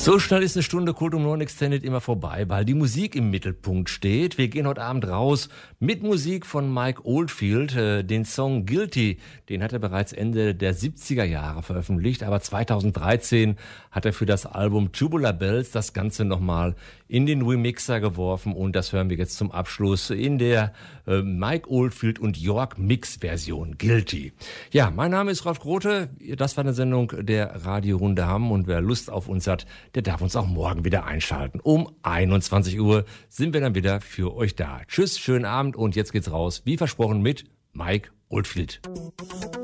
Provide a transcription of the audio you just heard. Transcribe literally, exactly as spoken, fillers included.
So schnell ist eine Stunde Kult um neun Extended immer vorbei, weil die Musik im Mittelpunkt steht. Wir gehen heute Abend raus mit Musik von Mike Oldfield. Äh, den Song Guilty, den hat er bereits Ende der siebziger Jahre veröffentlicht, aber zweitausenddreizehn hat er für das Album Tubular Bells das Ganze nochmal in den Remixer geworfen und das hören wir jetzt zum Abschluss in der äh, Mike Oldfield und York Mix Version Guilty. Ja, mein Name ist Ralf Grote, das war eine Sendung der Radiorunde Hamm und wer Lust auf uns hat, der darf uns auch morgen wieder einschalten. Um einundzwanzig Uhr sind wir dann wieder für euch da. Tschüss, schönen Abend und jetzt geht's raus, wie versprochen, mit Mike Oldfield.